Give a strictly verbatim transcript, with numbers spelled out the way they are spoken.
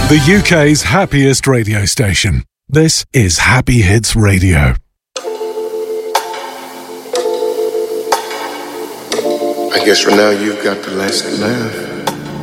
The U K's happiest radio station. This is Happy Hits Radio. I guess for now you've got the last laugh.